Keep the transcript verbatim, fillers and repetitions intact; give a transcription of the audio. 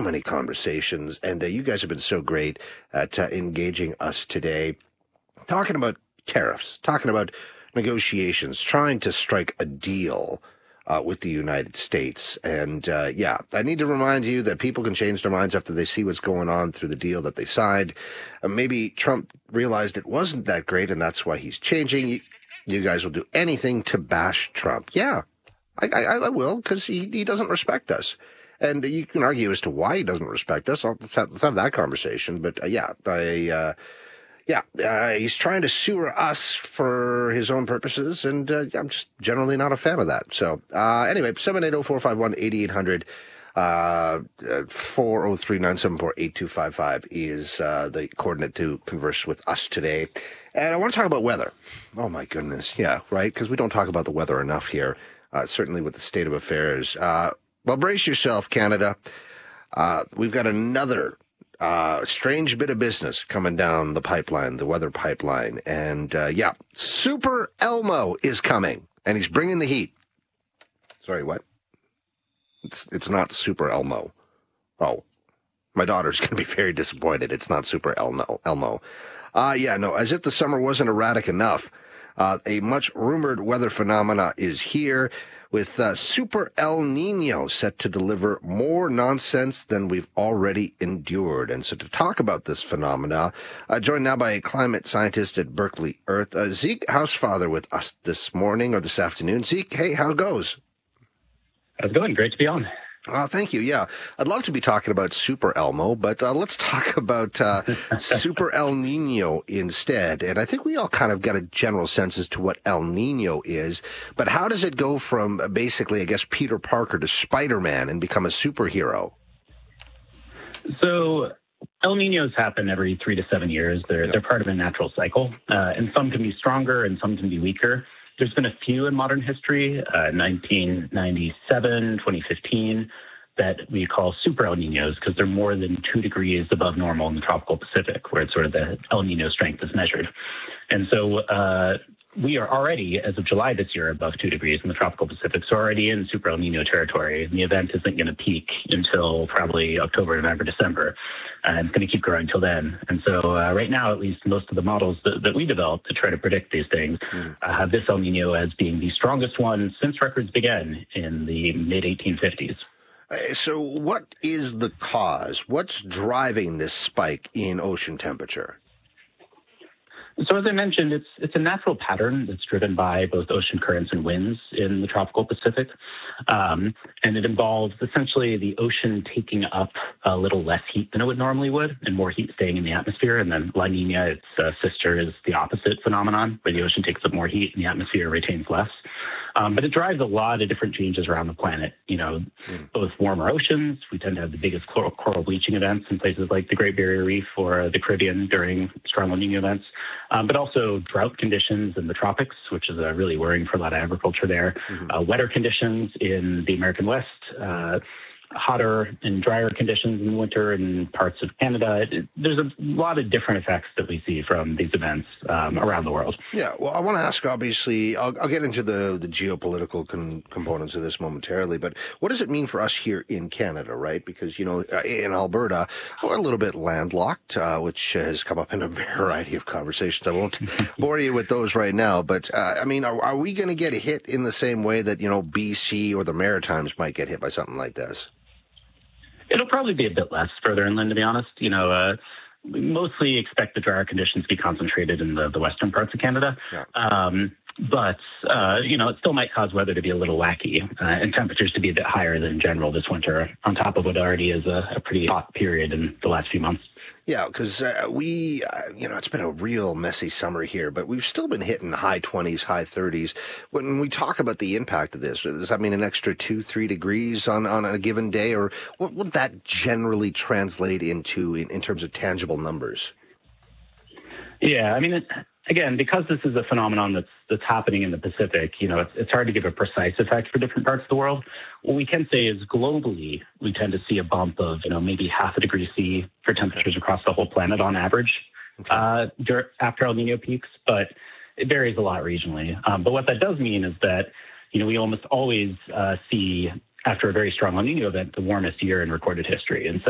so many conversations, and uh, you guys have been so great at uh, engaging us today, talking about tariffs, talking about negotiations, trying to strike a deal uh, with the United States. And uh, yeah, I need to remind you that people can change their minds after they see what's going on through the deal that they signed. Uh, maybe Trump realized it wasn't that great, and that's why he's changing. You, you guys will do anything to bash Trump. Yeah, I, I, I will, because he, he doesn't respect us. And you can argue as to why he doesn't respect us. I'll, let's, have, let's have that conversation. But uh, yeah, I... Uh, Yeah, uh, he's trying to sewer us for his own purposes, and uh, I'm just generally not a fan of that. So uh, anyway, seven eight zero, four five one, eight eight hundred, uh, four oh three, nine seven four, eight two five five is uh, the coordinate to converse with us today. And I want to talk about weather. Oh, my goodness. Yeah, right, because we don't talk about the weather enough here, uh, certainly with the state of affairs. Uh, well, brace yourself, Canada. Uh, we've got another Uh, strange bit of business coming down the pipeline, the weather pipeline. And, uh, yeah, Super Elmo is coming, and he's bringing the heat. Sorry, what? It's it's not Super Elmo. Oh, my daughter's going to be very disappointed. It's not Super Elmo. Elmo. Uh, yeah, no, as if the summer wasn't erratic enough, uh, a much-rumored weather phenomena is here, with uh, Super El Nino set to deliver more nonsense than we've already endured. And so to talk about this phenomena, uh, joined now by a climate scientist at Berkeley Earth, uh, Zeke Housefather with us this morning or this afternoon. Zeke, hey, how it goes? How's it going? Great to be on. Uh, thank you. Yeah, I'd love to be talking about Super Elmo, but uh, let's talk about uh, Super El Nino instead. And I think we all kind of got a general sense as to what El Nino is, but how does it go from uh, basically, I guess, Peter Parker to Spider-Man and become a superhero? So El Ninos happen every three to seven years. They're, yeah. they're part of a natural cycle, uh, and some can be stronger and some can be weaker. There's been a few in modern history, uh, nineteen ninety-seven, twenty fifteen, that we call super El Ninos because they're more than two degrees above normal in the tropical Pacific, where it's sort of the El Nino strength is measured. And so uh, we are already, as of July this year, above two degrees in the tropical Pacific, so already in super El Nino territory. And the event isn't going to peak until probably October, November, December. Uh, it's going to keep growing till then. And so uh, right now, at least, most of the models that, that we developed to try to predict these things mm. uh, have this El Nino as being the strongest one since records began in the mid eighteen fifties. Uh, so what is the cause? What's driving this spike in ocean temperature? So as I mentioned, it's it's a natural pattern that's driven by both ocean currents and winds in the tropical Pacific. Um, and it involves essentially the ocean taking up a little less heat than it would normally would and more heat staying in the atmosphere. And then La Nina, its uh, sister, is the opposite phenomenon, where the ocean takes up more heat and the atmosphere retains less. Um, but it drives a lot of different changes around the planet. You know, mm. both warmer oceans. We tend to have the biggest coral, coral bleaching events in places like the Great Barrier Reef or the Caribbean during strong La Nina events. Um, but also drought conditions in the tropics, which is uh, really worrying for a lot of agriculture there. Mm-hmm. Uh, wetter conditions in the American West, uh, hotter and drier conditions in winter in parts of Canada. It, there's a lot of different effects that we see from these events um, around the world. Yeah, well, I want to ask, obviously, I'll, I'll get into the, the geopolitical con- components of this momentarily, but what does it mean for us here in Canada, right? Because, you know, in Alberta, we're a little bit landlocked, uh, which has come up in a variety of conversations. I won't bore you with those right now, but, uh, I mean, are, are we going to get hit in the same way that, you know, B C or the Maritimes might get hit by something like this? It'll probably be a bit less further inland, to be honest. You know, uh, we mostly expect the drier conditions to be concentrated in the, the western parts of Canada. Yeah. Um, but, uh, you know, it still might cause weather to be a little wacky uh, and temperatures to be a bit higher than general this winter, on top of what already is a, a pretty hot period in the last few months. Yeah, because uh, we, uh, you know, it's been a real messy summer here, but we've still been hitting high twenties, high thirties. When we talk about the impact of this, does that mean an extra two, three degrees on, on a given day? Or what would that generally translate into in, in terms of tangible numbers? Yeah, I mean, it, again, because this is a phenomenon that's that's happening in the Pacific, you know, it's, it's hard to give a precise effect for different parts of the world. What we can say is globally, we tend to see a bump of, you know, maybe half a degree C for temperatures across the whole planet on average okay. uh, after El Nino peaks, but it varies a lot regionally. Um, but what that does mean is that, you know, we almost always uh, see, after a very strong El Nino event, the warmest year in recorded history. And so